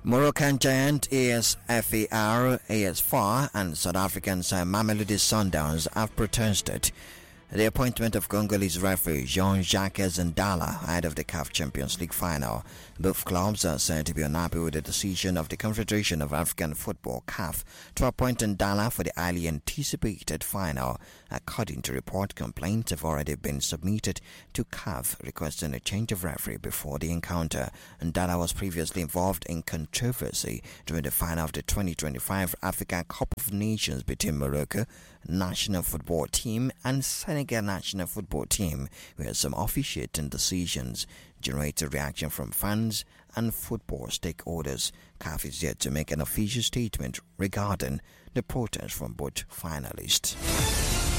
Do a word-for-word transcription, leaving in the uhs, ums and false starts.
Moroccan giant A S F A R, A S F A R and South African Mamelodi Sundowns have protested the appointment of Congolese referee Jean-Jacques Ndala ahead of the C A F Champions League final. Both clubs are said to be unhappy with the decision of the Confederation of African Football C A F to appoint Ndala for the highly anticipated final. According to report, complaints have already been submitted to C A F requesting a change of referee before the encounter. Ndala was previously involved in controversy during the final of the twenty twenty-five Africa Cup of Nations between Morocco national football team and Senegal national football team, where some officiating decisions generated reaction from fans and football stakeholders. C A F is yet to make an official statement regarding the protest from both finalists.